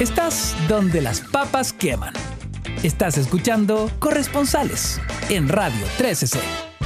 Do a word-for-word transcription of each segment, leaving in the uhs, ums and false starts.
Estás donde las papas queman. Estás escuchando Corresponsales en Radio trece C.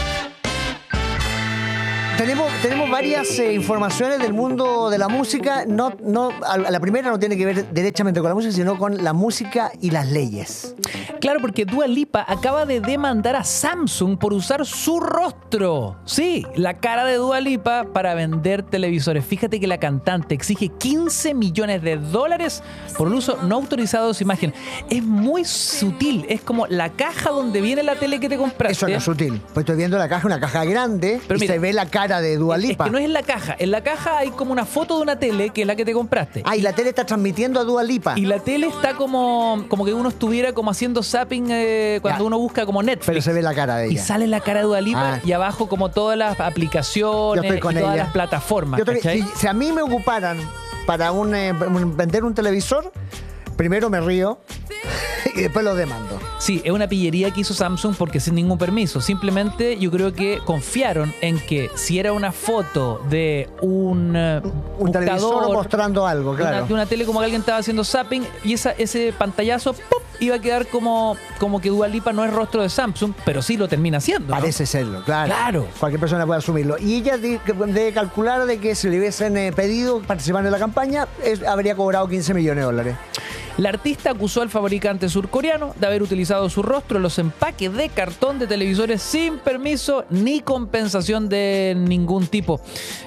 Tenemos, tenemos varias eh, informaciones del mundo de la música. No, no, a la primera no tiene que ver derechamente con la música, sino con la música y las leyes. Claro, porque Dua Lipa acaba de demandar a Samsung por usar su rostro. Sí, la cara de Dua Lipa para vender televisores. Fíjate que la cantante exige quince millones de dólares por el uso no autorizado de su imagen. Es muy sutil. Es como la caja donde viene la tele que te compraste. Eso no es sutil. Pues estoy viendo la caja, una caja grande, pero y mira, se ve la cara de Dua Lipa. Es que no es en la caja. En la caja hay como una foto de una tele que es la que te compraste. Ah, y la tele está transmitiendo a Dua Lipa. Y la tele está como, como que uno estuviera como haciendo zapping eh, cuando ya. uno busca como Netflix. Pero se ve la cara de ella. Y sale la cara de Dua Lipa ah. y abajo como todas las aplicaciones y todas ella. las plataformas. Yo estoy, si, si a mí me ocuparan para un, eh, vender un televisor, primero me río y después lo demando. Sí, es una pillería que hizo Samsung porque sin ningún permiso. Simplemente yo creo que confiaron en que si era una foto de un Un televisor mostrando algo, claro. De una, de una tele como que alguien estaba haciendo zapping y esa, ese pantallazo ¡pum! Iba a quedar como, como que Dua Lipa no es rostro de Samsung, pero sí lo termina siendo, ¿no? Parece serlo, claro. Claro. Cualquier persona puede asumirlo. Y ella debe calcular de que si le hubiesen eh, pedido participar en la campaña, es, habría cobrado quince millones de dólares. La artista acusó al fabricante surcoreano de haber utilizado su rostro en los empaques de cartón de televisores sin permiso ni compensación de ningún tipo.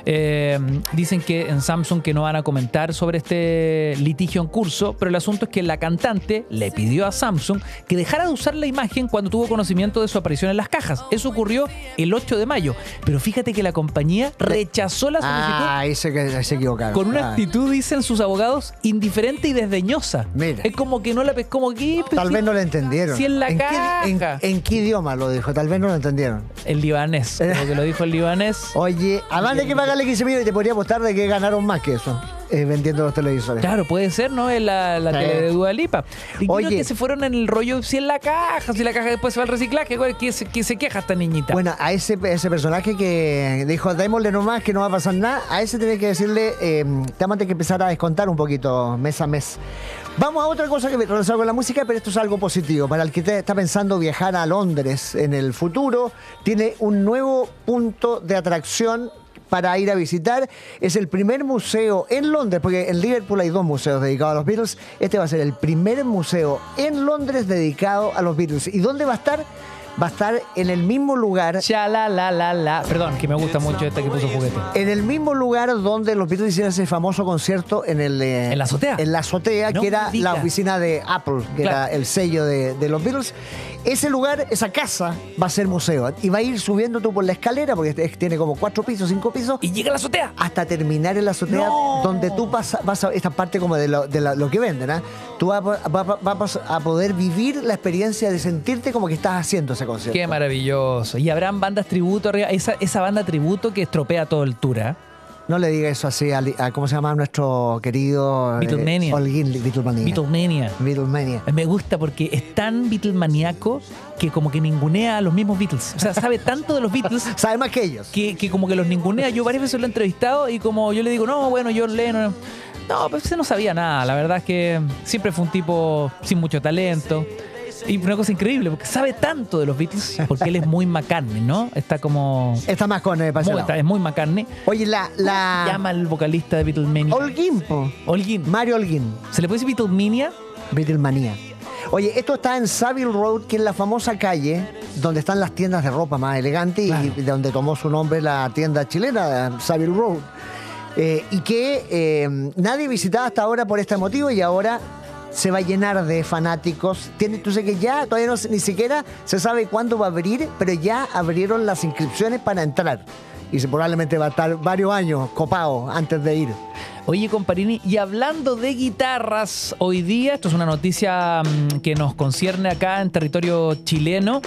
Eh, dicen que en Samsung que no van a comentar sobre este litigio en curso, pero el asunto es que la cantante le pidió a Samsung que dejara de usar la imagen cuando tuvo conocimiento de su aparición en las cajas. Eso ocurrió el ocho de mayo, pero fíjate que la compañía rechazó la solicitud. Ah, ahí se, se equivocaron. Con una ah. actitud, dicen sus abogados, indiferente y desdeñosa. Mira. Es como que no la pescó, como que... Pues, Tal si, vez no lo entendieron. Si en la ¿En caja. Qué, en, ¿En qué idioma lo dijo? Tal vez no lo entendieron. El libanés, creo que lo dijo el libanés. Oye, además de que pagarle quince millones, te podría apostar de que ganaron más que eso. Eh, vendiendo los televisores. Claro, puede ser, ¿no? Es la, la sí. tele de Dua Lipa. Y Oye, creo que se fueron en el rollo, si en la caja, si la caja después se va al reciclaje, ¿qué se, qué se queja esta niñita? Bueno, a ese, ese personaje que dijo, démosle nomás que no va a pasar nada, a ese tenés que decirle, eh, te vamos a tener que empezar a descontar un poquito mes a mes. Vamos a otra cosa que relacionada con la música, pero esto es algo positivo. Para el que está pensando viajar a Londres en el futuro, tiene un nuevo punto de atracción para ir a visitar. Es el primer museo en Londres, porque en Liverpool hay dos museos dedicados a los Beatles. Este va a ser el primer museo en Londres dedicado a los Beatles. ¿Y dónde va a estar? Va a estar en el mismo lugar. Ya la la la la. Perdón, que me gusta mucho esta que puso juguete. En el mismo lugar donde los Beatles hicieron ese famoso concierto en el. Eh, ¿En la azotea? En la azotea, no que era la oficina de Apple, que claro. era el sello de, de los Beatles. Ese lugar, esa casa, va a ser museo. Y va a ir subiendo tú por la escalera, porque tiene como cuatro pisos, cinco pisos. Y llega a la azotea. Hasta terminar en la azotea, no. donde tú vas, vas a. Esta parte como de lo, de la, lo que venden, ¿eh? Tú vas, vas, vas a poder vivir la experiencia de sentirte como que estás haciendo ese concierto. Qué maravilloso. Y habrán bandas tributo arriba. Esa, esa banda tributo que estropea todo el tour, ¿eh? No le diga eso así a, a ¿cómo se llama nuestro querido Beatlemania? Eh, Holguín, Beatlemania. Beatlemania. Beatlemania. Me gusta porque es tan Beatlemaniaco que como que ningunea a los mismos Beatles. O sea, sabe tanto de los Beatles. Sabe más que ellos. Que, que como que los ningunea. Yo varias veces lo he entrevistado y como yo le digo, no, bueno, John Lennon. No, pero ese no sabía nada. La verdad es que siempre fue un tipo sin mucho talento. Y una cosa increíble, porque sabe tanto de los Beatles, porque él es muy McCartney, ¿no? Está como... Está más con... Eh, muy, está, es muy McCartney. Oye, la... la... ¿Cómo se llama el vocalista de Beatlemania? Holguín, po. Holguín. Mario Holguín. ¿Se le puede decir Beatlemania? Beatlemania. Oye, esto está en Savile Road, que es la famosa calle donde están las tiendas de ropa más elegantes, claro. y de donde tomó su nombre la tienda chilena, Savile Road. Eh, y que eh, nadie visitaba hasta ahora por este motivo, y ahora se va a llenar de fanáticos. Tiene, tú sé que ya todavía no, ni siquiera se sabe cuándo va a abrir, pero ya abrieron las inscripciones para entrar. Y probablemente va a estar varios años copado antes de ir. Oye, Comparini, y hablando de guitarras, hoy día, esto es una noticia mmm, que nos concierne acá en territorio chileno,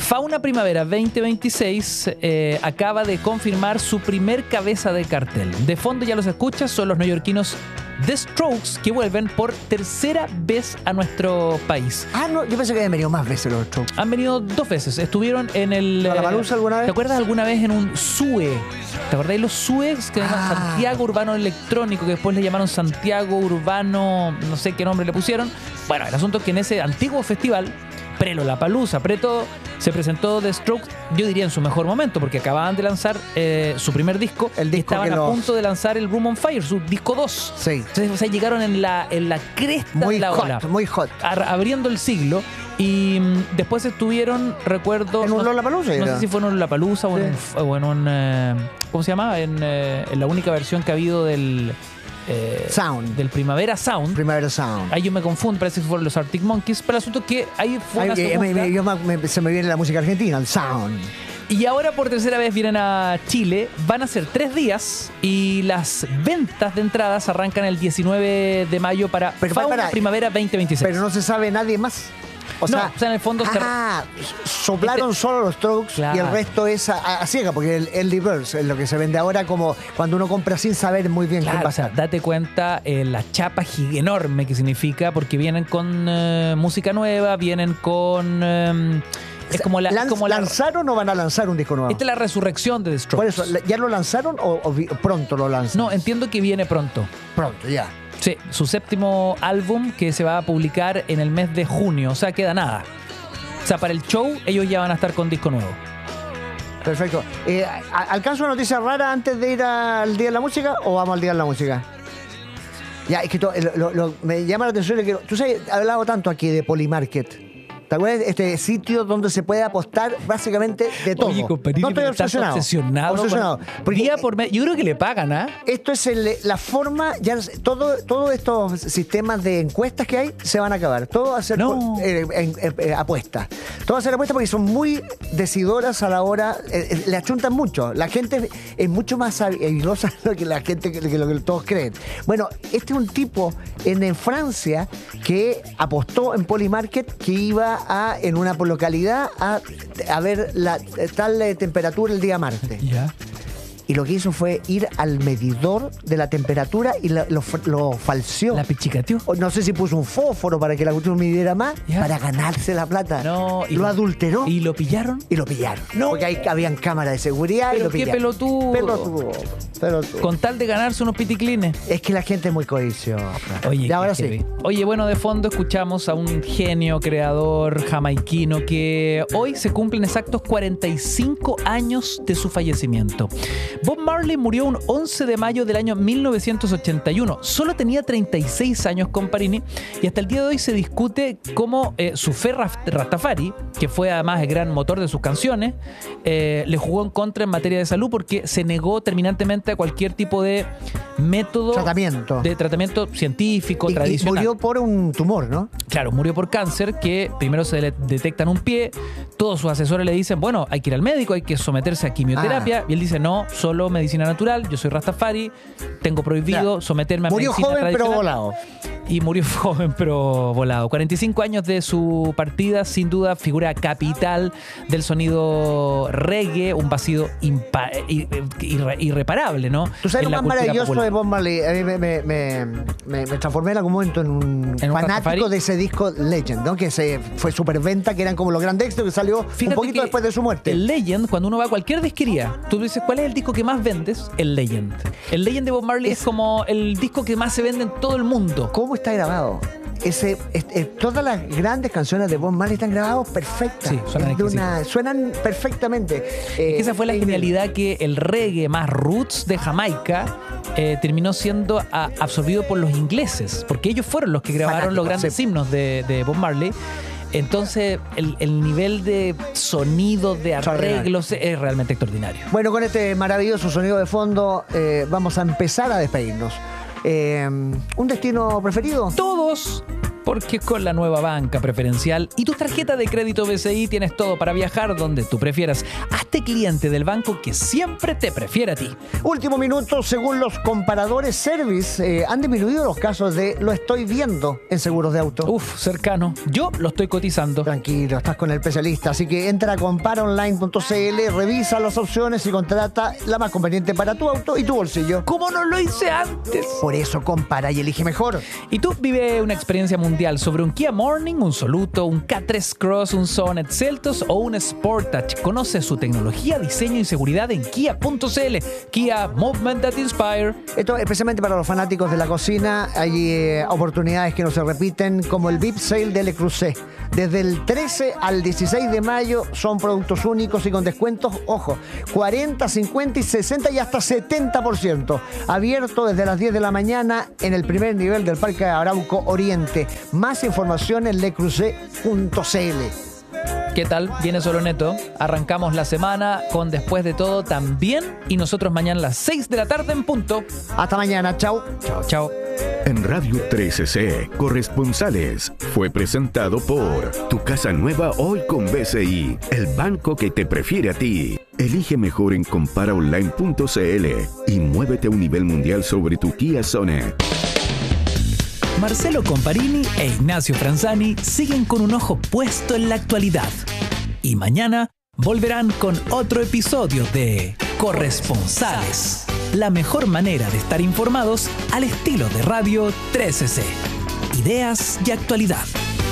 Fauna Primavera veinte veintiséis eh, acaba de confirmar su primer cabeza de cartel. De fondo ya los escuchas, son los neoyorquinos The Strokes, que vuelven por tercera vez a nuestro país. Ah, no, yo pensé que habían venido más veces los Strokes. Han venido dos veces. Estuvieron en el... ¿Lollapalooza alguna vez? ¿Te acuerdas alguna vez en un S U E? ¿Te acordás de los S U Es? Que llamaban Ah. Santiago Urbano Electrónico, que después le llamaron Santiago Urbano, no sé qué nombre le pusieron. Bueno, el asunto es que en ese antiguo festival, pre-Lollapalooza, pre todo, se presentó The Strokes, yo diría en su mejor momento, porque acababan de lanzar eh, su primer disco. El disco y estaban que a lo- punto de lanzar el Room on Fire, su disco dos. Sí. Entonces, o sea, llegaron en la, en la cresta Muy de la hot, ola. muy hot. Ar- abriendo el siglo. Y mm, después estuvieron, recuerdo... En un no- Lollapalooza, No era. sé si fue en un Lollapalooza o, en un Sí. f- o en un... eh, ¿Cómo se llama? En, eh, en la única versión que ha habido del... eh, Sound. Del Primavera Sound. Primavera Sound. Ahí yo me confundo, parece que fueron los Arctic Monkeys. Pero el asunto es que ahí fue Ay, una eh, me- segunda- me- yo me- me- se me viene la música argentina, el sound. Y ahora por tercera vez vienen a Chile. Van a ser tres días y las ventas de entradas arrancan el diecinueve de mayo para Pero, Fauna para- Primavera veinte veintiséis. Pero no se sabe nadie más. O No, sea, o sea, en el fondo se- ah, soplaron Este- solo los Strokes Claro. y el resto es a, a- a ciega, porque el Early Birds es lo que se vende ahora como cuando uno compra sin saber muy bien Claro, qué o sea, pasa. date cuenta eh, la chapa gig- enorme que significa, porque vienen con eh, música nueva, vienen con... eh, es como la... Lanz- como la ¿Lanzaron o van a lanzar un disco nuevo? esta es la resurrección de The Strokes. Por eso, ¿ya lo lanzaron o, o vi- pronto lo lanzan? No, entiendo que viene pronto. Pronto, ya. Sí, su séptimo álbum que se va a publicar en el mes de junio, o sea, queda nada. O sea, para el show ellos ya van a estar con disco nuevo. Perfecto. Eh, a- ¿Alcanzo una noticia rara antes de ir al Día de la Música o vamos al Día de la Música? Ya, es que to- lo- lo- lo- me llama la atención que tú sabes, he hablado tanto aquí de Polymarket. ¿Te acuerdas? Este sitio donde se puede apostar básicamente de todo. Oye, compañero, no estoy estás obsesionado. obsesionado. Obsesionado. con- Porque Día por mes. Yo creo que le pagan, ¿ah? esto es el- la forma, ya todo, todos estos sistemas de encuestas que hay se van a acabar. Todo va a ser No. por- eh, en- eh, eh, apuesta. Todo va a ser apuesta porque son muy decidoras a la hora, eh, eh, le achuntan mucho. La gente es mucho más habilosa de lo que la gente, que lo que todos creen. Bueno, este es un tipo en, en Francia que apostó en Polymarket que iba a, en una localidad, a, a ver la tal eh, temperatura el día martes. Ya. Y lo que hizo fue ir al medidor de la temperatura y lo, lo, lo falseó. La pichicateó. O no sé si puso un fósforo para que la cuestión midiera más, Ya. para ganarse la plata. No, y lo adulteró y, ¿Y lo pillaron? lo pillaron. Porque ahí habían cámaras de seguridad y Pero lo qué pillaron. pelotudo. Pelotudo. Pelotudo. Con tal de ganarse unos piticlines. Es que la gente es muy codiciosa. Oye, y ahora qué sí. heavy. Oye, bueno, de fondo escuchamos a un genio creador jamaiquino que hoy se cumplen exactos cuarenta y cinco años de su fallecimiento. Bob Marley murió un once de mayo del año mil novecientos ochenta y uno. Solo tenía treinta y seis años, comparini, y hasta el día de hoy se discute cómo eh, su fe raf- Rastafari, que fue además el gran motor de sus canciones, eh, le jugó en contra en materia de salud porque se negó terminantemente a cualquier tipo de método Tratamiento. de tratamiento científico, Y- y tradicional. murió por un tumor, ¿no? Claro, murió por cáncer, que primero se le detectan un pie, todos sus asesores le dicen, bueno, hay que ir al médico, hay que someterse a quimioterapia, Ah. y él dice, no, solo medicina natural, yo soy Rastafari, tengo prohibido Ya. someterme a Murió medicina joven pero tradicional". volado. Y murió joven pero volado. cuarenta y cinco años de su partida, sin duda, figura capital del sonido reggae, un vacío impa- i- irre- irreparable, ¿no? Tú sabes En lo la más cultura maravilloso popular. de Bob Marley. A mí me, me, me, me- me transformé en algún momento en un ¿En un fanático Rastafari? de ese disco Legend, ¿no? Que se fue superventa, que eran como los grandes éxitos que salió Fíjate un poquito que después de su muerte. El Legend, cuando uno va a cualquier disquería, tú dices, ¿cuál es el disco que más vendes? El Legend. El Legend de Bob Marley es, Es- como el disco que más se vende en todo el mundo. ¿Cómo está grabado? Ese, es- es- todas las grandes canciones de Bob Marley están grabadas perfectas. Sí, suenan Es de una- suenan perfectamente. Eh, Esa fue la es- genialidad que el reggae más roots de Jamaica eh, terminó siendo a- absorbido por los ingleses, porque ellos fueron los que grabaron los Fanáticos, grandes sí. himnos de, de Bob Marley. Entonces, el, el nivel de sonido, de Extraordinario. arreglos es realmente extraordinario. Bueno, con este maravilloso sonido de fondo, eh, vamos a empezar a despedirnos. Eh, ¿Un destino preferido? Todos, Porque con la nueva banca preferencial y tu tarjeta de crédito B C I tienes todo para viajar donde tú prefieras. Hazte cliente del banco que siempre te prefiere a ti. Último minuto, según los comparadores Service, eh, han disminuido los casos de lo estoy viendo en seguros de auto. Uf, cercano. Yo lo estoy cotizando. Tranquilo, estás con el especialista, así que entra a compara online punto c l, revisa las opciones y contrata la más conveniente para tu auto y tu bolsillo. ¿Cómo no lo hice antes? Por eso compara y elige mejor. Y tú vive una experiencia mundial sobre un Kia Morning, un Soluto, un K tres Cross, un Sonet Seltos o un Sportage. Conoce su tecnología, diseño y seguridad en kia punto c l. Kia, Movement that Inspire. Esto especialmente para los fanáticos de la cocina. Hay eh, oportunidades que no se repiten, como el V I P Sale de Le Creuset. Desde el trece al dieciséis de mayo son productos únicos y con descuentos, ojo, cuarenta, cincuenta y sesenta y hasta setenta por ciento. Abierto desde las diez de la mañana en el primer nivel del Parque Arauco Oriente. Más información en le creuset punto c l. ¿Qué tal? Viene Solo Neto. Arrancamos la semana con Después de Todo también y nosotros mañana a las seis de la tarde en punto. Hasta mañana, chao. Chao, chao. En Radio trece C, Corresponsales, fue presentado por Tu Casa Nueva hoy con B C I, el banco que te prefiere a ti. Elige mejor en compara online punto c l y muévete a un nivel mundial sobre tu Kia Sonet. Marcelo Comparini e Ignacio Franzani siguen con un ojo puesto en la actualidad. Y mañana volverán con otro episodio de Corresponsales. La mejor manera de estar informados al estilo de Radio trece C. Ideas y actualidad.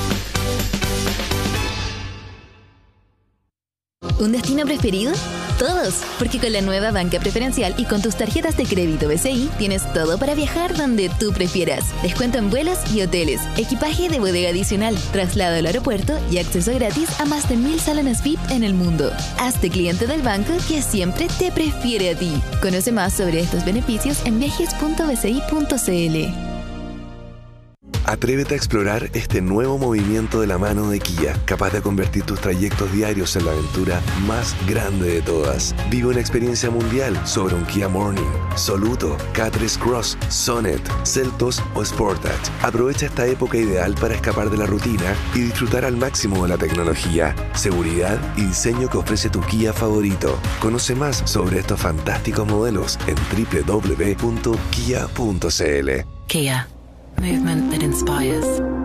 ¿Un destino preferido? Todos, porque con la nueva banca preferencial y con tus tarjetas de crédito B C I tienes todo para viajar donde tú prefieras. Descuento en vuelos y hoteles, equipaje de bodega adicional, traslado al aeropuerto y acceso gratis a más de mil salones V I P en el mundo. Hazte cliente del banco que siempre te prefiere a ti. Conoce más sobre estos beneficios en viajes punto b c i punto c l. Atrévete a explorar este nuevo movimiento de la mano de Kia, capaz de convertir tus trayectos diarios en la aventura más grande de todas. Vive una experiencia mundial sobre un Kia Morning, Soluto, K tres Cross, Sonet, Seltos o Sportage. Aprovecha esta época ideal para escapar de la rutina y disfrutar al máximo de la tecnología, seguridad y diseño que ofrece tu Kia favorito. Conoce más sobre estos fantásticos modelos en doble u doble u doble u punto kia punto c l. Kia. Movement that inspires.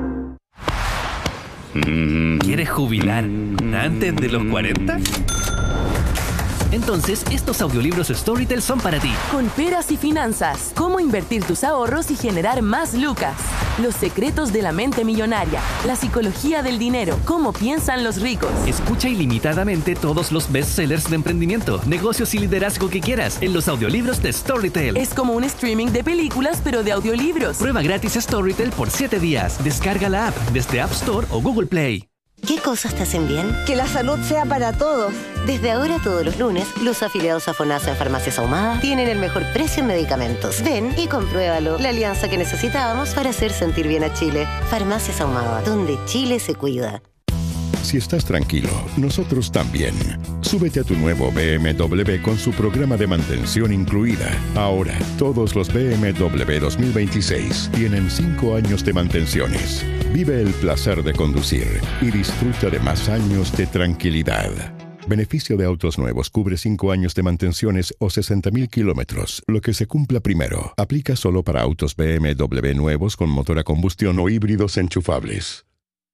¿Quieres jubilar antes de los cuarenta? Entonces, estos audiolibros Storytel son para ti. Con Peras y Finanzas, cómo invertir tus ahorros y generar más lucas. Los secretos de la mente millonaria, la psicología del dinero, cómo piensan los ricos. Escucha ilimitadamente todos los bestsellers de emprendimiento, negocios y liderazgo que quieras en los audiolibros de Storytel. Es como un streaming de películas, pero de audiolibros. Prueba gratis Storytel por siete días. Descarga la app desde App Store o Google Play. ¿Qué cosas te hacen bien? Que la salud sea para todos. Desde ahora, todos los lunes, los afiliados a FONASA en Farmacias Ahumada tienen el mejor precio en medicamentos. Ven y compruébalo. La alianza que necesitábamos para hacer sentir bien a Chile. Farmacias Ahumada, donde Chile se cuida. Si estás tranquilo, nosotros también. Súbete a tu nuevo B M W con su programa de mantención incluida. Ahora, todos los B M W dos mil veintiséis tienen cinco años de mantenciones. Vive el placer de conducir y disfruta de más años de tranquilidad. Beneficio de autos nuevos cubre cinco años de mantenciones o sesenta mil kilómetros. Lo que se cumpla primero. Aplica solo para autos B M W nuevos con motor a combustión o híbridos enchufables.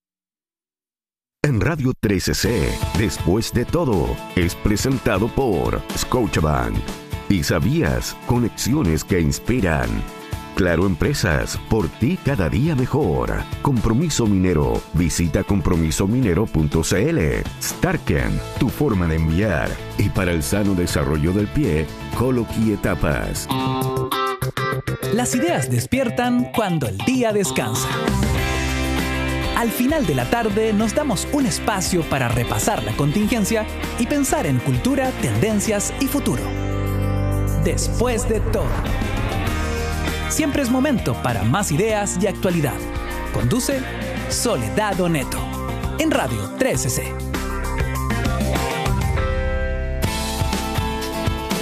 En Radio trece C, Después de Todo, es presentado por Scotiabank. ¿Y sabías? Conexiones que inspiran. Claro Empresas, por ti cada día mejor. Compromiso Minero, visita compromiso minero punto c l. Starken, tu forma de enviar. Y para el sano desarrollo del pie, Coloqui Etapas. Las ideas despiertan cuando el día descansa. Al final de la tarde nos damos un espacio para repasar la contingencia y pensar en cultura, tendencias y futuro. Después de todo. Siempre es momento para más ideas y actualidad. Conduce Soledad Oneto en Radio trece C.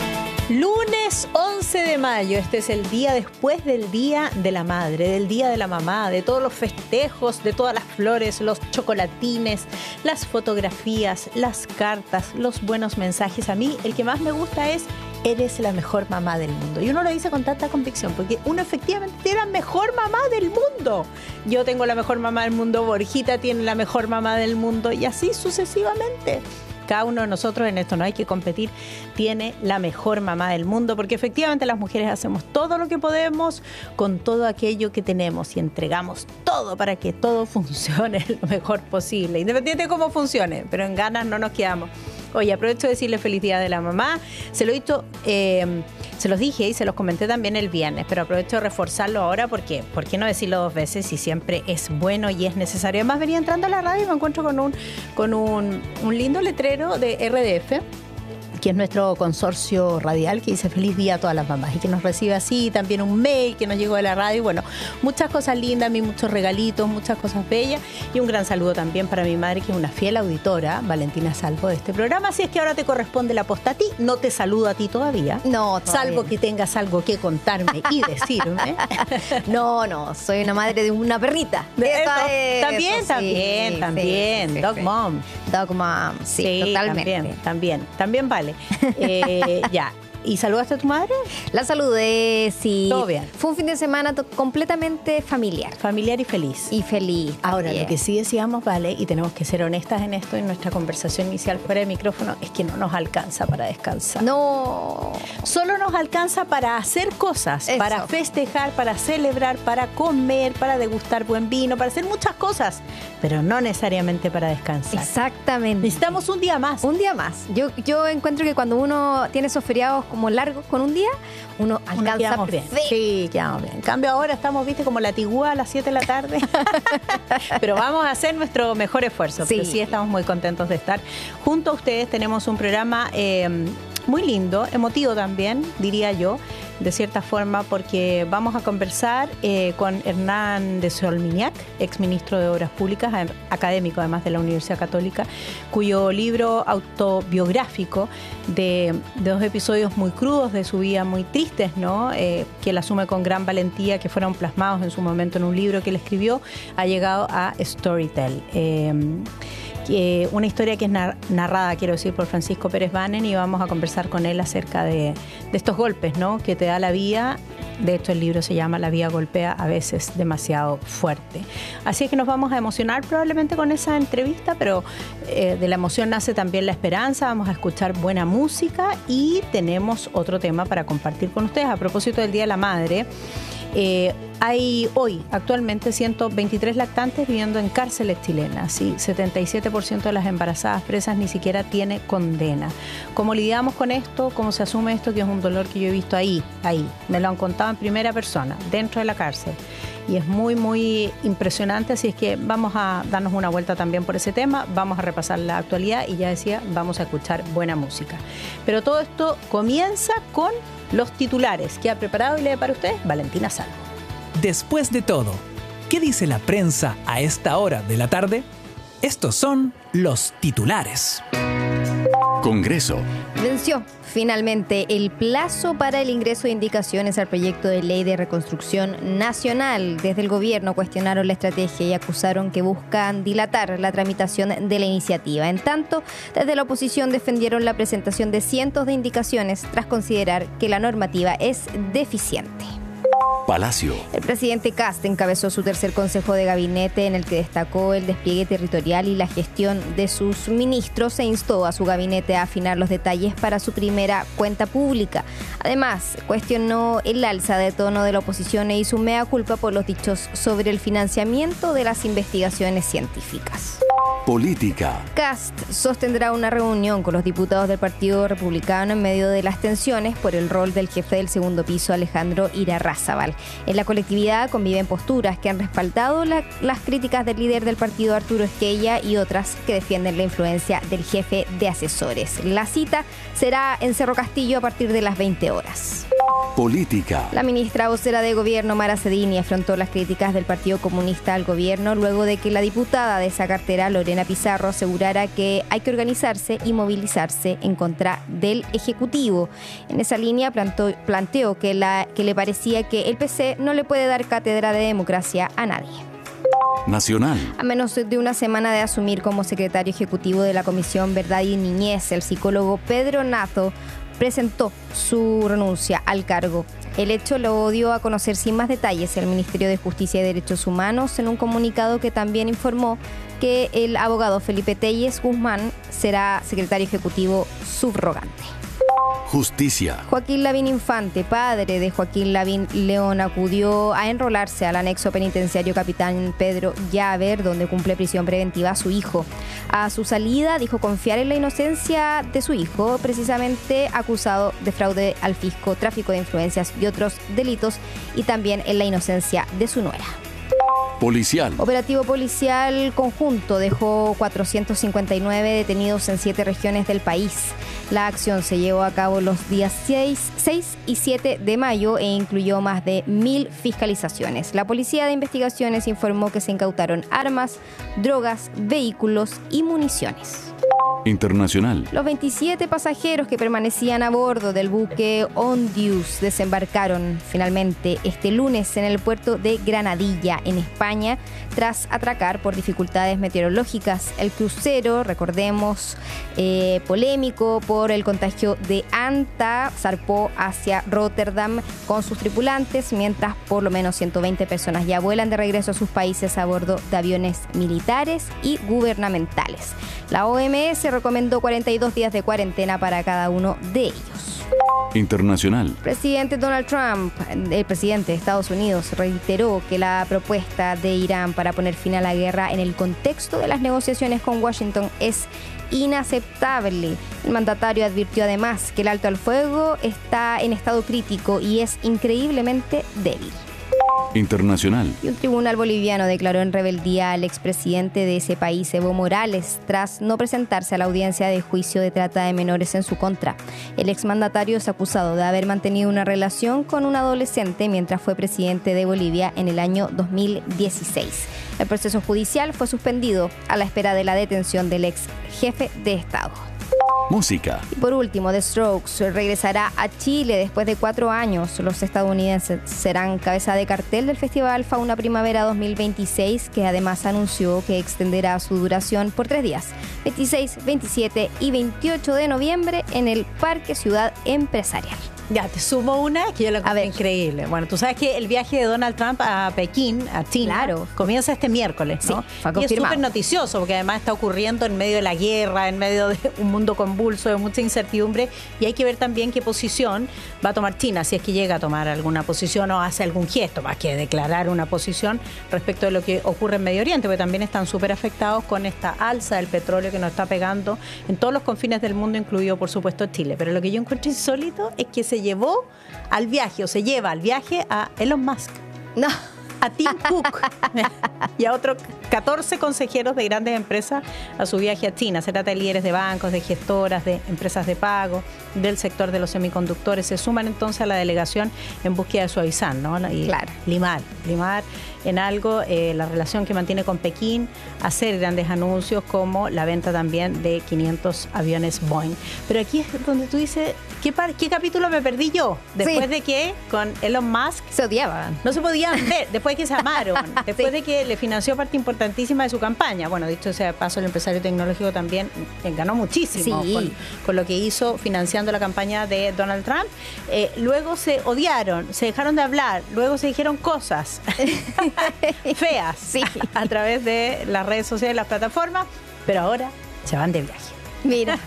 Lunes once de mayo, este es el día después del Día de la Madre, del Día de la Mamá, de todos los festejos, de todas las flores, los chocolatines, las fotografías, las cartas, los buenos mensajes. A mí el que más me gusta es: eres la mejor mamá del mundo. Y uno lo dice con tanta convicción, porque uno efectivamente tiene la mejor mamá del mundo. Yo tengo la mejor mamá del mundo, Borjita tiene la mejor mamá del mundo, y así sucesivamente. Cada uno de nosotros, en esto no hay que competir, tiene la mejor mamá del mundo, porque efectivamente las mujeres hacemos todo lo que podemos con todo aquello que tenemos y entregamos todo para que todo funcione lo mejor posible, independiente de cómo funcione, pero en ganas no nos quedamos. Oye, aprovecho de decirle feliz día de la mamá. Se lo he dicho, eh, se los dije y se los comenté también el viernes, pero aprovecho de reforzarlo ahora porque, ¿por qué no decirlo dos veces si siempre es bueno y es necesario? Además, venía entrando a la radio y me encuentro con un, con un, un lindo letrero de R D F, que es nuestro consorcio radial, que dice feliz día a todas las mamás y que nos recibe así, también un mail que nos llegó de la radio, y bueno, muchas cosas lindas, a mí muchos regalitos, muchas cosas bellas, y un gran saludo también para mi madre, que es una fiel auditora, Valentina Salvo, de este programa. Así es que ahora te corresponde la posta a ti, no te saludo a ti todavía, no, todavía. Salvo que tengas algo que contarme y decirme. No, no, soy una madre de una perrita. De eso, es, también, eso, también, sí, también, sí, sí, dog sí. mom. Dog mom, sí, sí, totalmente. También, también, también vale. Eh, ya. ¿Y saludaste a tu madre? La saludé, sí. Todo bien. Fue un fin de semana to- completamente familiar. Familiar y feliz. Y feliz. Ahora, también. lo que sí decíamos, vale, y tenemos que ser honestas en esto, en nuestra conversación inicial fuera de micrófono, es que no nos alcanza para descansar. No. Solo nos alcanza para hacer cosas, Eso. para festejar, para celebrar, para comer, para degustar buen vino, para hacer muchas cosas, pero no necesariamente para descansar. Exactamente. Necesitamos un día más. Un día más. Yo, yo encuentro que cuando uno tiene esos feriados como largos con un día, uno Uno alcanza quedamos bien. perfecto. Sí, quedamos bien. En cambio ahora estamos, viste, como la tigúa a las siete de la tarde. Pero vamos a hacer nuestro mejor esfuerzo. Sí. Pero sí estamos muy contentos de estar junto a ustedes. Tenemos un programa eh, muy lindo, emotivo también, diría yo, de cierta forma, porque vamos a conversar eh, con Hernán de Solminiac, exministro de Obras Públicas, académico además de la Universidad Católica, cuyo libro autobiográfico de, de dos episodios muy crudos de su vida, muy tristes, ¿no? Eh, que él asume con gran valentía, que fueron plasmados en su momento en un libro que él escribió, ha llegado a Storytel. Eh, Eh, una historia que es nar- narrada, quiero decir, por Francisco Pérez Banen, y vamos a conversar con él acerca de, de estos golpes, ¿no?, que te da la vida. De hecho, el libro se llama La vida golpea a veces demasiado fuerte. Así es que nos vamos a emocionar probablemente con esa entrevista, pero eh, de la emoción nace también la esperanza. Vamos a escuchar buena música y tenemos otro tema para compartir con ustedes. A propósito del Día de la Madre, Eh, hay hoy actualmente ciento veintitrés lactantes viviendo en cárceles chilenas, y setenta y siete por ciento de las embarazadas presas ni siquiera tiene condena. ¿Cómo lidiamos con esto? ¿Cómo se asume esto? Que es un dolor que yo he visto ahí, ahí. Me lo han contado en primera persona, dentro de la cárcel. Y es muy, muy impresionante, así es que vamos a darnos una vuelta también por ese tema, vamos a repasar la actualidad y ya decía, vamos a escuchar buena música. Pero todo esto comienza con los titulares que ha preparado y lee para ustedes Valentina Salvo. Después de todo, ¿qué dice la prensa a esta hora de la tarde? Estos son los titulares. Congreso. Venció finalmente el plazo para el ingreso de indicaciones al proyecto de ley de reconstrucción nacional. Desde el gobierno cuestionaron la estrategia y acusaron que buscan dilatar la tramitación de la iniciativa. En tanto, desde la oposición defendieron la presentación de cientos de indicaciones tras considerar que la normativa es deficiente. Palacio. El presidente Kast encabezó su tercer consejo de gabinete, en el que destacó el despliegue territorial y la gestión de sus ministros e instó a su gabinete a afinar los detalles para su primera cuenta pública. Además, cuestionó el alza de tono de la oposición e hizo mea culpa por los dichos sobre el financiamiento de las investigaciones científicas. Política. Kast sostendrá una reunión con los diputados del Partido Republicano en medio de las tensiones por el rol del jefe del segundo piso, Alejandro Irarrázaval. En la colectividad conviven posturas que han respaldado la, las críticas del líder del partido, Arturo Esquella, y otras que defienden la influencia del jefe de asesores. La cita será en Cerro Castillo a partir de las veinte horas. Política. La ministra vocera de Gobierno, Mara Cedini, afrontó las críticas del Partido Comunista al gobierno luego de que la diputada de esa cartera, Lorena Lorena Pizarro asegurara que hay que organizarse y movilizarse en contra del Ejecutivo. En esa línea planteó, planteó que, la, que le parecía que el P C no le puede dar cátedra de democracia a nadie. Nacional. A menos de una semana de asumir como secretario ejecutivo de la Comisión Verdad y Niñez, el psicólogo Pedro Nazo presentó su renuncia al cargo. El hecho lo dio a conocer sin más detalles el Ministerio de Justicia y Derechos Humanos en un comunicado que también informó que el abogado Felipe Telles Guzmán será secretario ejecutivo subrogante. Justicia. Joaquín Lavín Infante, padre de Joaquín Lavín León, acudió a enrolarse al anexo penitenciario Capitán Pedro Llaver, donde cumple prisión preventiva a su hijo. A su salida dijo confiar en la inocencia de su hijo, precisamente acusado de fraude al fisco, tráfico de influencias y otros delitos, y también en la inocencia de su nuera. Policial. Operativo policial conjunto dejó cuatrocientos cincuenta y nueve detenidos en siete regiones del país. La acción se llevó a cabo los días seis, seis y siete de mayo e incluyó más de mil fiscalizaciones. La Policía de Investigaciones informó que se incautaron armas, drogas, vehículos y municiones. Internacional. Los veintisiete pasajeros que permanecían a bordo del buque Ondius desembarcaron finalmente este lunes en el puerto de Granadilla, en España, tras atracar por dificultades meteorológicas. El crucero, recordemos, eh, polémico por el contagio de Anta, zarpó hacia Rotterdam con sus tripulantes, mientras por lo menos ciento veinte personas ya vuelan de regreso a sus países a bordo de aviones militares y gubernamentales. La O M S recomendó cuarenta y dos días de cuarentena para cada uno de ellos. Internacional. Presidente Donald Trump, el presidente de Estados Unidos, reiteró que la propuesta de Irán para poner fin a la guerra en el contexto de las negociaciones con Washington es inaceptable. El mandatario advirtió además que el alto al fuego está en estado crítico y es increíblemente débil. Internacional. Y un tribunal boliviano declaró en rebeldía al expresidente de ese país, Evo Morales, tras no presentarse a la audiencia de juicio de trata de menores en su contra. El exmandatario es acusado de haber mantenido una relación con un adolescente mientras fue presidente de Bolivia en el año dos mil dieciséis. El proceso judicial fue suspendido a la espera de la detención del ex jefe de Estado. Música. Y por último, The Strokes regresará a Chile después de cuatro años. Los estadounidenses serán cabeza de cartel del Festival Fauna Primavera dos mil veintiséis, que además anunció que extenderá su duración por tres días, veintiséis, veintisiete y veintiocho de noviembre en el Parque Ciudad Empresarial. Ya, te sumo una que yo la encuentro increíble. Bueno, tú sabes que el viaje de Donald Trump a Pekín, a China, claro, comienza este miércoles, ¿no? Sí, fue confirmado. Y es súper noticioso porque además está ocurriendo en medio de la guerra, en medio de un mundo convulso, de mucha incertidumbre, y hay que ver también qué posición va a tomar China, si es que llega a tomar alguna posición o hace algún gesto, más que declarar una posición respecto de lo que ocurre en Medio Oriente, porque también están súper afectados con esta alza del petróleo que nos está pegando en todos los confines del mundo, incluido por supuesto Chile. Pero lo que yo encuentro insólito es que se llevó al viaje o se lleva al viaje a Elon Musk. No. A Tim Cook y a otros catorce consejeros de grandes empresas a su viaje a China. Se trata de líderes de bancos, de gestoras, de empresas de pago, del sector de los semiconductores. Se suman entonces a la delegación en búsqueda de suavizar, ¿no? Y claro. limar, limar en algo eh, la relación que mantiene con Pekín, hacer grandes anuncios como la venta también de quinientos aviones Boeing. Pero aquí es donde tú dices, ¿qué, par- qué capítulo me perdí yo? Después sí. de que con Elon Musk se odiaban. No se podían ver, después de que se amaron, después sí. de que le financió parte importantísima de su campaña. Bueno, dicho sea de paso, el empresario tecnológico también ganó muchísimo sí. con, con lo que hizo financiando la campaña de Donald Trump. Eh, luego se odiaron, se dejaron de hablar, luego se dijeron cosas feas sí. a, a través de las redes sociales, las plataformas, pero ahora se van de viaje. Mira.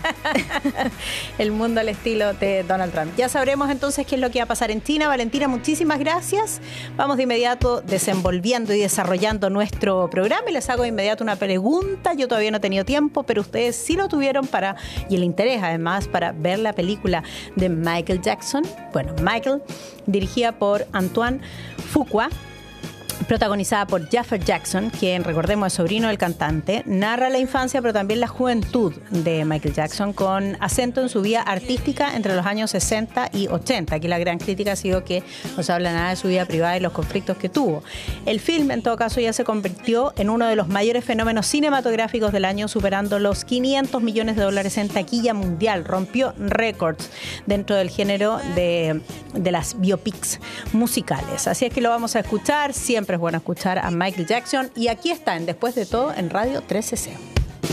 El mundo al estilo de Donald Trump. Ya sabremos entonces qué es lo que va a pasar en China. Valentina, muchísimas gracias. Vamos de inmediato desenvolviendo y desarrollando nuestro programa y les hago de inmediato una pregunta. Yo todavía no he tenido tiempo, pero ustedes sí lo tuvieron para, y el interés además, para ver la película de Michael Jackson. Bueno, Michael, dirigida por Antoine Fuqua. protagonizada por Jaffer Jackson, quien, recordemos, es sobrino del cantante, narra la infancia pero también la juventud de Michael Jackson, con acento en su vida artística entre los años sesenta y ochenta. Aquí la gran crítica ha sido que no se habla nada de su vida privada y los conflictos que tuvo. El film, en todo caso, ya se convirtió en uno de los mayores fenómenos cinematográficos del año, superando los quinientos millones de dólares en taquilla mundial. Rompió récords dentro del género de, de las biopics musicales. Así es que lo vamos a escuchar. Siempre es bueno escuchar a Michael Jackson. Y aquí están, después de todo, en Radio tres C C.